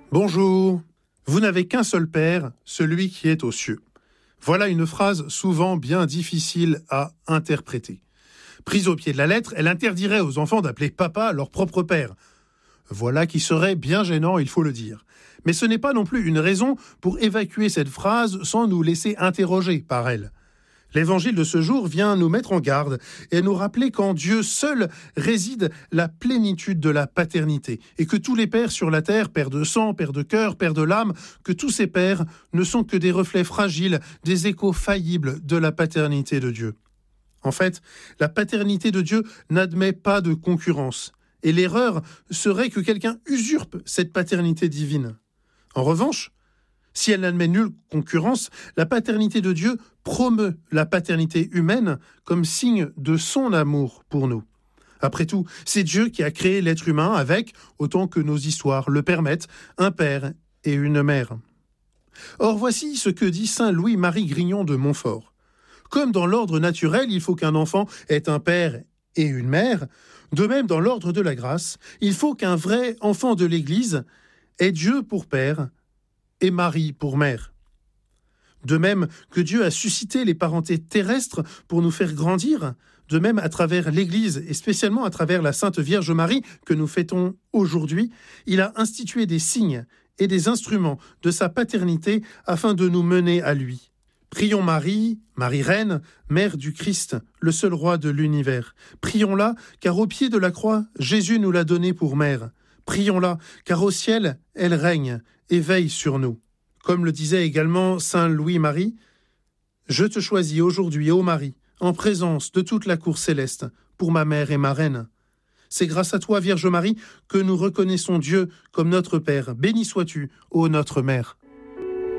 Bonjour, vous n'avez qu'un seul Père, celui qui est aux cieux. Voilà une phrase souvent bien difficile à interpréter. Prise au pied de la lettre, elle interdirait aux enfants d'appeler papa leur propre père. Voilà qui serait bien gênant, il faut le dire. Mais ce n'est pas non plus une raison pour évacuer cette phrase sans nous laisser interroger par elle. L'évangile de ce jour vient nous mettre en garde et nous rappeler qu'en Dieu seul réside la plénitude de la paternité et que tous les pères sur la terre, pères de sang, pères de cœur, pères de l'âme, que tous ces pères ne sont que des reflets fragiles, des échos faillibles de la paternité de Dieu. En fait, la paternité de Dieu n'admet pas de concurrence et l'erreur serait que quelqu'un usurpe cette paternité divine. En revanche, si elle n'admet nulle concurrence, la paternité de Dieu promeut la paternité humaine comme signe de son amour pour nous. Après tout, c'est Dieu qui a créé l'être humain avec, autant que nos histoires le permettent, un père et une mère. Or voici ce que dit saint Louis-Marie Grignon de Montfort. Comme dans l'ordre naturel, il faut qu'un enfant ait un père et une mère, de même dans l'ordre de la grâce, il faut qu'un vrai enfant de l'Église ait Dieu pour père et Marie pour mère. De même que Dieu a suscité les parentés terrestres pour nous faire grandir, de même à travers l'Église et spécialement à travers la Sainte Vierge Marie que nous fêtons aujourd'hui, il a institué des signes et des instruments de sa paternité afin de nous mener à lui. Prions Marie, Marie Reine, Mère du Christ, le seul roi de l'univers. Prions-la, car au pied de la croix, Jésus nous l'a donnée pour mère. Prions-la, car au ciel, elle règne et veille sur nous. Comme le disait également saint Louis-Marie, « Je te choisis aujourd'hui, ô Marie, en présence de toute la cour céleste, pour ma mère et ma reine. C'est grâce à toi, Vierge Marie, que nous reconnaissons Dieu comme notre Père. Béni sois-tu, ô notre Mère. »